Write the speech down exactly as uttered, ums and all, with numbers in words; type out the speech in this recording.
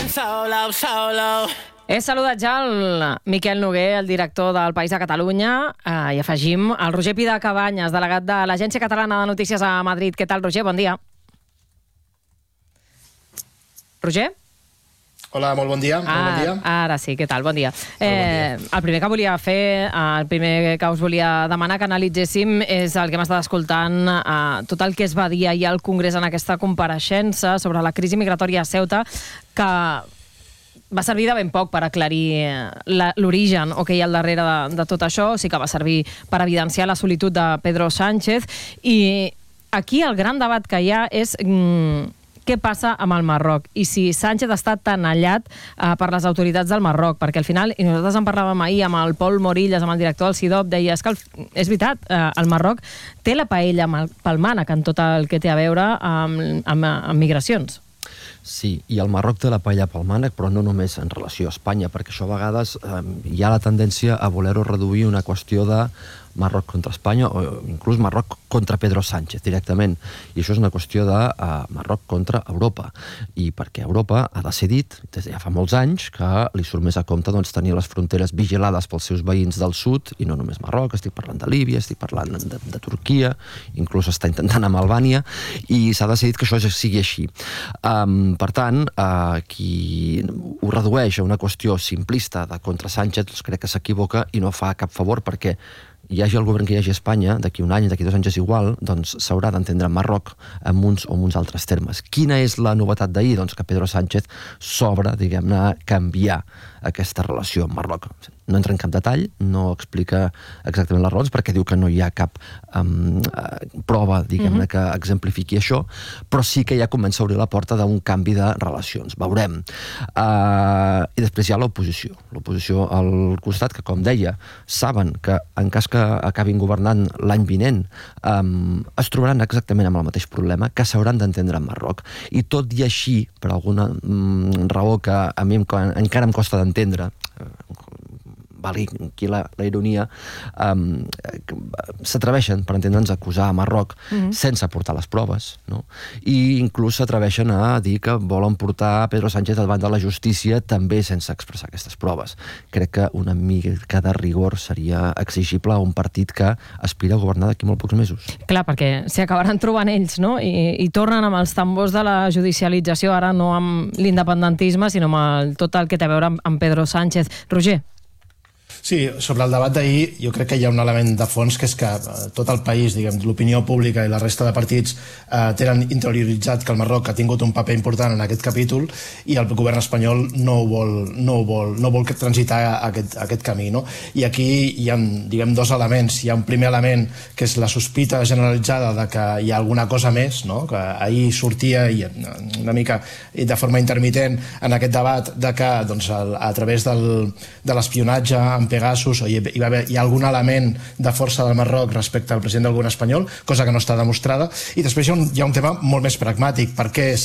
solo, solo. He saludat ja el Miquel Noguer, el director del País de Catalunya, eh, i afegim el Roger Pidacabanyes, delegat de l'Agència Catalana de Notícies a Madrid. Què tal, Roger? Bon dia. Roger? Hola, molt bon dia. Ah, molt bon dia. Ara sí, què tal? Bon dia. Bon dia. Eh, el primer que volia fer, el primer que us volia demanar que analitzéssim és el que hem estat escoltant, eh, tot el que es va dir ahir al Congrés en aquesta compareixença sobre la crisi migratòria a Ceuta, que va servir de ben poc per aclarir l'origen o què hi ha al darrere de, de tot això. Sí que va servir per evidenciar la solitud de Pedro Sánchez. I aquí el gran debat que hi ha és mm, què passa amb el Marroc i si Sánchez està tenallat eh, per les autoritats del Marroc, perquè al final, i nosaltres en parlàvem ahir amb el Pol Morillas, amb el director del CIDOB, deia, és que el, és veritat, eh, el Marroc té la paella pel mànec en tot el que té a veure amb, amb, amb migracions. Sí, i el Marroc té la paella pel mànec, però no només en relació a Espanya, perquè això a vegades eh, hi ha la tendència a voler-ho reduir una qüestió de Marroc contra Espanya o inclús Marroc contra Pedro Sánchez directament, i això és una qüestió de uh, Marroc contra Europa, i perquè Europa ha decidit des de ja fa molts anys que li surt més a compte doncs, tenir les fronteres vigilades pels seus veïns del sud, i no només Marroc, estic parlant de Líbia, estic parlant de, de Turquia, inclús està intentant amb Albània, i s'ha decidit que això sigui així. Um, per tant, uh, qui ho redueix a una qüestió simplista de contra Sánchez, doncs crec que s'equivoca i no fa cap favor, perquè hi hagi el govern que hi hagi a Espanya, d'aquí un any, d'aquí dos anys és igual, doncs s'haurà d'entendre Marroc amb uns o amb uns altres termes. Quina és la novetat d'ahir? Doncs que Pedro Sánchez s'obre, diguem-ne, a canviar aquesta relació amb Marroc. No entra en cap detall, no explica exactament les raons, perquè diu que no hi ha cap um, prova, diguem-ne, que exemplifiqui això, però sí que ja comença a obrir la porta d'un canvi de relacions. Veurem. Uh, I després hi ha l'oposició. L'oposició al costat, que, com deia, saben que en cas que acabin governant l'any vinent, um, es trobaran exactament amb el mateix problema, que s'hauran d'entendre amb Marroc. I tot i així, per alguna um, raó que a mi em, encara em costa d'entendre, valgui aquí la, la ironia, um, s'atreveixen, per entendre'ns, a acusar a Marroc mm-hmm. sense portar les proves, no? I inclús s'atreveixen a dir que volen portar Pedro Sánchez davant de la justícia també sense expressar aquestes proves. Crec que una mica de rigor seria exigible a un partit que aspira a governar d'aquí molt pocs mesos. Clar, perquè s'hi acabaran trobant ells, no? I, i tornen amb els tambors de la judicialització, ara no amb l'independentisme, sinó amb el, tot el que té a veure amb, amb Pedro Sánchez. Roger? Sí, sobre el debat d'ahir jo crec que hi ha un element de fons, que és que tot el país, diguem, l'opinió pública i la resta de partits eh, tenen interioritzat que el Marroc ha tingut un paper important en aquest capítol i el govern espanyol no vol, no vol, no vol transitar aquest, aquest camí, no? I aquí hi ha, diguem, dos elements. Hi ha un primer element que és la sospita generalitzada de que hi ha alguna cosa més, no? Que ahir sortia i una mica de forma intermitent en aquest debat de que doncs, a través del, de l'espionatge amb Pegasus, o hi, va haver, hi ha algun element de força del Marroc respecte al president del govern espanyol, cosa que no està demostrada, i després hi ha un, hi ha un tema molt més pragmàtic. Per què